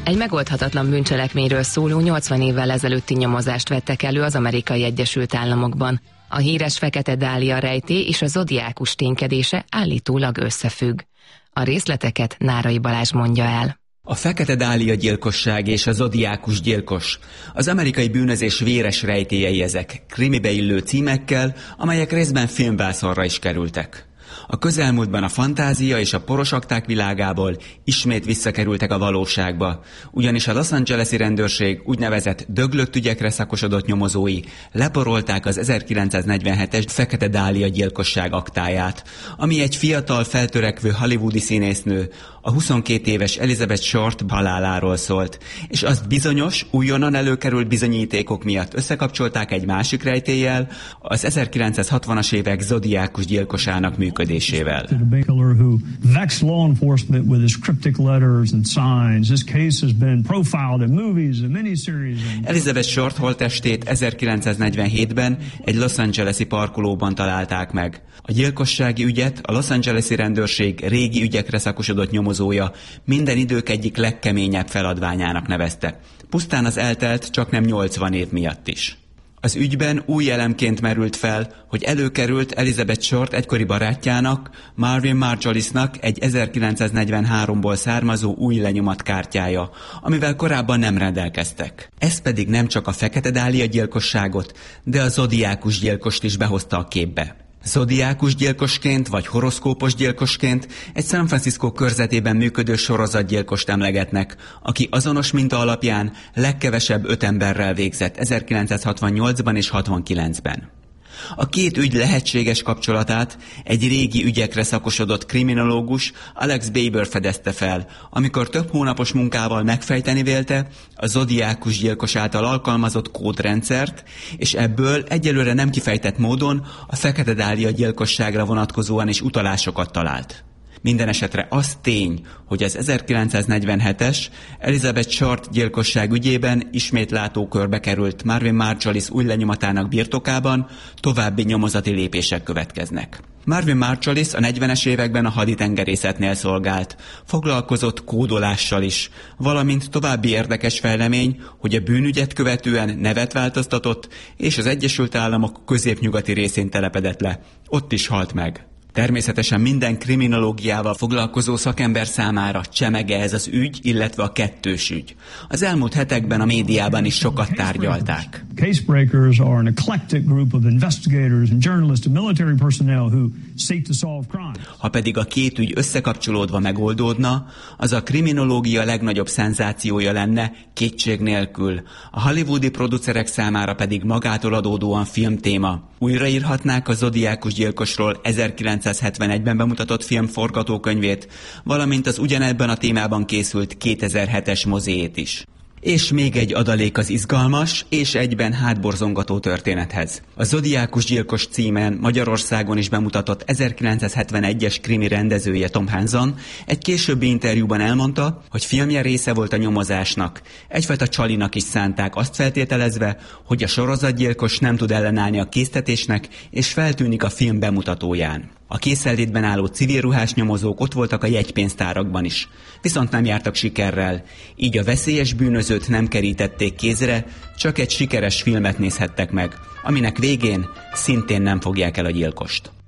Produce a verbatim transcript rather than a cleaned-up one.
Egy megoldhatatlan bűncselekményről szóló nyolcvan évvel ezelőtti nyomozást vettek elő az Amerikai Egyesült Államokban. A híres Fekete Dália rejtély és a zodiákus ténykedése állítólag összefügg. A részleteket Nárai Balázs mondja el. A Fekete Dália gyilkosság és a zodiákus gyilkos. Az amerikai bűnözés véres rejtélyei ezek, krimibe illő címekkel, amelyek részben filmvászonra is kerültek. A közelmúltban a fantázia és a poros akták világából ismét visszakerültek a valóságba, ugyanis a Los Angeles-i rendőrség úgynevezett döglött ügyekre szakosodott nyomozói leporolták az ezerkilencszáznegyvenhetes Fekete Dália gyilkosság aktáját, ami egy fiatal, feltörekvő hollywoodi színésznő, a huszonkét éves Elizabeth Short haláláról szólt, és azt bizonyos, újonnan előkerült bizonyítékok miatt összekapcsolták egy másik rejtéllyel, az ezerkilencszázhatvanas évek zodiákus gyilkosának működésével. Elizabeth Short holttestét ezerkilencszáznegyvenhétben egy Los Angeles-i parkolóban találták meg. A gyilkossági ügyet a Los Angeles-i rendőrség régi ügyekre szakosodott nyomozója minden idők egyik legkeményebb feladványának nevezte. Pusztán az eltelt csaknem nyolcvan év miatt is. Az ügyben új elemként merült fel, hogy előkerült Elizabeth Short egykori barátjának, Marvin Margolisnak egy ezerkilencszáznegyvenháromból származó új lenyomatkártyája, amivel korábban nem rendelkeztek. Ez pedig nem csak a Fekete Dália gyilkosságot, de a zodiákus gyilkost is behozta a képbe. Zodiákus gyilkosként vagy horoszkópos gyilkosként egy San Francisco körzetében működő sorozatgyilkost emlegetnek, aki azonos minta alapján legkevesebb öt emberrel végzett ezerkilencszázhatvannyolcban és hatvankilencben. A két ügy lehetséges kapcsolatát egy régi ügyekre szakosodott kriminológus, Alex Baber fedezte fel, amikor több hónapos munkával megfejteni vélte a zodiákus gyilkos által alkalmazott kódrendszert, és ebből egyelőre nem kifejtett módon a Fekete Dália gyilkosságra vonatkozóan is utalásokat talált. Minden esetre az tény, hogy az ezerkilencszáznegyvenhetes Elizabeth Short gyilkosság ügyében ismét látókörbe került Marvin Margolis új lenyomatának birtokában, további nyomozati lépések következnek. Marvin Margolis a negyvenes években a haditengerészetnél szolgált, foglalkozott kódolással is, valamint további érdekes fejlemény, hogy a bűnügyet követően nevet változtatott, és az Egyesült Államok középnyugati részén telepedett le. Ott is halt meg. Természetesen minden kriminológiával foglalkozó szakember számára csemege ez az ügy, illetve a kettős ügy. Az elmúlt hetekben a médiában is sokat tárgyalták. Ha pedig a két ügy összekapcsolódva megoldódna, az a kriminológia legnagyobb szenzációja lenne, kétség nélkül. A hollywoodi producerek számára pedig magától adódóan filmtéma. Újraírhatnák a zodiákus gyilkosról ezerkilencszázhetvenegyben bemutatott film forgatókönyvét, valamint az ugyanebben a témában készült kétezer-hetes mozijét is. És még egy adalék az izgalmas és egyben hátborzongató történethez. A Zodiákus gyilkos címen Magyarországon is bemutatott ezerkilencszázhetvenegyes krimi rendezője Tom Hanson egy későbbi interjúban elmondta, hogy filmje része volt a nyomozásnak. Egyfajta csalinak is szánták, azt feltételezve, hogy a sorozatgyilkos nem tud ellenállni a késztetésnek, és feltűnik a film bemutatóján. A készenlétben álló civil ruhás nyomozók ott voltak a jegypénztárakban is, viszont nem jártak sikerrel, így a veszélyes bűnözőt nem kerítették kézre, csak egy sikeres filmet nézhettek meg, aminek végén szintén nem fogják el a gyilkost.